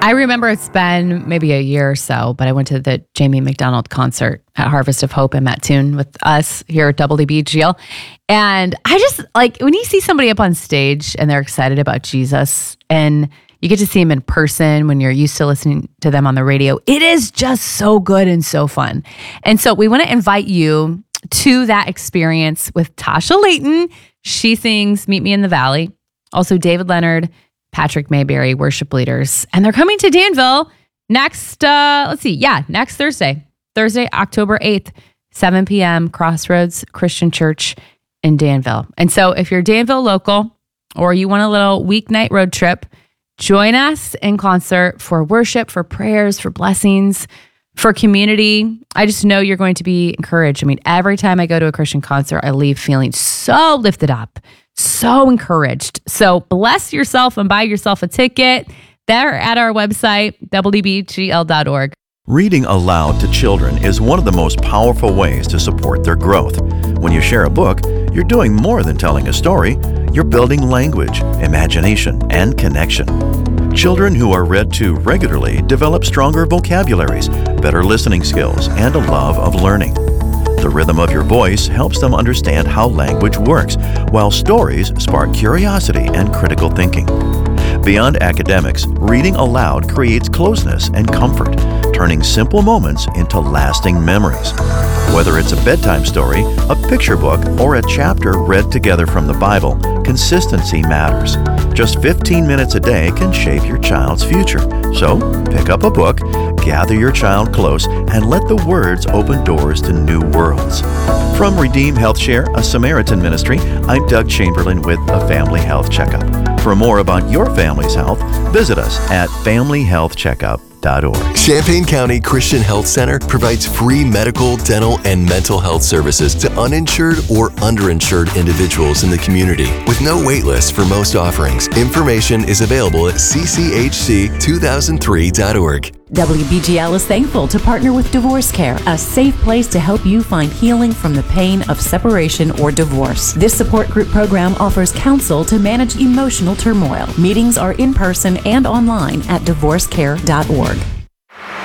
I remember it's been maybe a year or so, but I went to the Jamie McDonald concert at Harvest of Hope in Mattoon with us here at WBGL. And I just like when you see somebody up on stage and they're excited about Jesus and you get to see them in person when you're used to listening to them on the radio, it is just so good and so fun. And so we want to invite you to that experience with Tasha Layton. She sings Meet Me in the Valley. Also David Leonard, Patrick Mayberry, worship leaders. And they're coming to Danville next Thursday, October 8th, 7 p.m., Crossroads Christian Church in Danville. And so if you're Danville local or you want a little weeknight road trip, join us in concert for worship, for prayers, for blessings, for community. I just know you're going to be encouraged. I mean, every time I go to a Christian concert, I leave feeling so lifted up, so encouraged. So bless yourself and buy yourself a ticket. They're at our website, wbgl.org. Reading aloud to children is one of the most powerful ways to support their growth. When you share a book, you're doing more than telling a story. You're building language, imagination, and connection. Children who are read to regularly develop stronger vocabularies, better listening skills, and a love of learning. The rhythm of your voice helps them understand how language works, while stories spark curiosity and critical thinking. Beyond academics, reading aloud creates closeness and comfort, turning simple moments into lasting memories. Whether it's a bedtime story, a picture book, or a chapter read together from the Bible, consistency matters. Just 15 minutes a day can shape your child's future. So, pick up a book, gather your child close, and let the words open doors to new worlds. From Redeem Health Share, a Samaritan ministry, I'm Doug Chamberlain with a Family Health Checkup. For more about your family's health, visit us at familyhealthcheckup.org. Champaign County Christian Health Center provides free medical, dental, and mental health services to uninsured or underinsured individuals in the community. With no wait list for most offerings, information is available at cchc2003.org. WBGL is thankful to partner with Divorce Care, a safe place to help you find healing from the pain of separation or divorce. This support group program offers counsel to manage emotional turmoil. Meetings are in person and online at divorcecare.org.